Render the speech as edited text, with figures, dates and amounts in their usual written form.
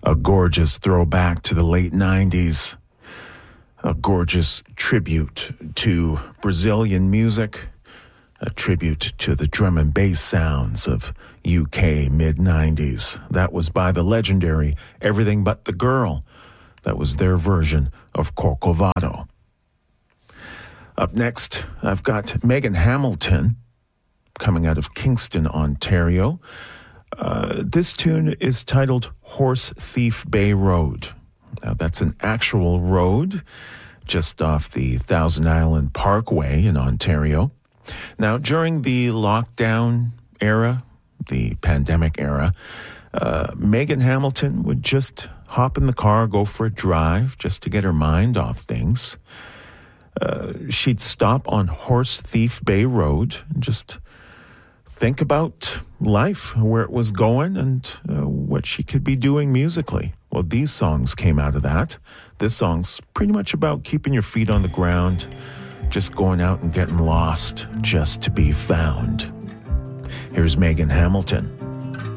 A gorgeous throwback to the late 90s. A gorgeous tribute to Brazilian music. A tribute to the drum and bass sounds of UK mid-90s. That was by the legendary Everything But the Girl. That was their version of Corcovado. Up next, I've got Megan Hamilton coming out of Kingston, Ontario. This tune is titled Horse Thief Bay Road. Now, that's an actual road just off the Thousand Island Parkway in Ontario. Now, during the lockdown era, the pandemic era, Megan Hamilton would just hop in the car, go for a drive just to get her mind off things. She'd stop on Horse Thief Bay Road and just think about life, where it was going, and what she could be doing musically. Well, these songs came out of that. This song's pretty much about keeping your feet on the ground, just going out and getting lost just to be found. Here's Megan Hamilton.